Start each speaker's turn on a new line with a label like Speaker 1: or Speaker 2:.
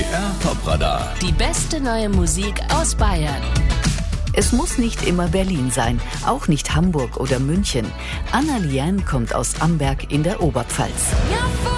Speaker 1: BR Top-Radar.
Speaker 2: Die beste neue Musik aus Bayern.
Speaker 3: Es muss nicht immer Berlin sein, auch nicht Hamburg oder München. Anna Liane kommt aus Amberg in der Oberpfalz.
Speaker 2: Ja,